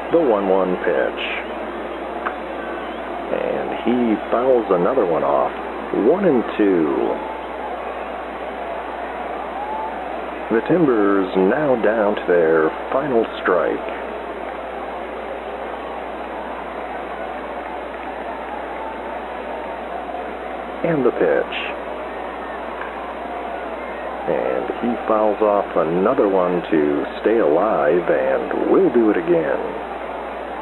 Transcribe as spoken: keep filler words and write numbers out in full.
the one one pitch. And he fouls another one off. One and two. The Timbers now down to their final strike. And the pitch. And he fouls off another one to stay alive, and we'll do it again.